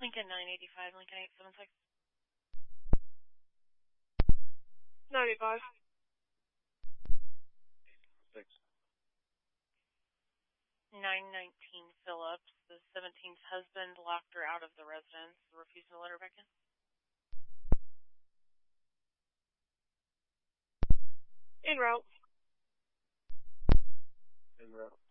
Lincoln 985, Lincoln 876. 95. 6. 919 Phillips, the 17's husband locked her out of the residence, refusing to let her back in. En route. En route.